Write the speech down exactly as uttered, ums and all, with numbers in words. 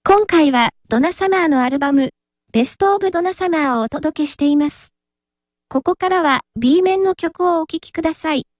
今回はドナサマーのアルバム、ベストオブドナサマーをお届けしています。ここからは B 面の曲をお聴きください。